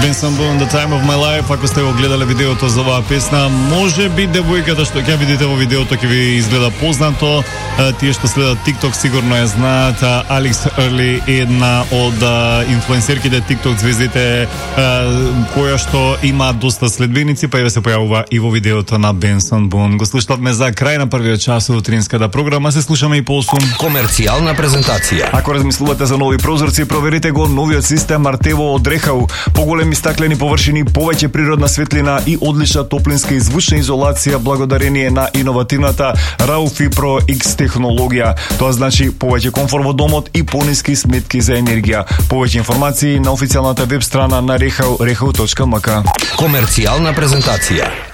Benson Boone, The Time of My Life. Ако сте го гледале видеото за оваа песна, може би девојката што ќе видите во видеото ќе ви изгледа познато. Тие што следат TikTok сигурно ја знаат. Алекс Ерли е една од инфлуенсерките, TikTok звездите, која што има доста следбеници, па и се појавува и во видеото на Benson Boone. Го слушавме за крај на првиот час од утринската програма. Се слушаме и по 8. Комерцијална презентација. Ако размислувате за нови прозорци, проверите го новиот систем Артево од Рехау. Поголеми стаклени површини, повеќе природна светлина и одлична топлинска и звучна изолација благодарение на иновативната Raufi Pro X технологија. Тоа значи повеќе комфор во домот и пониски сметки за енергија. Повеќе информации на официјалната веб страна на Rehau, rehau.mk. Комерцијална презентација.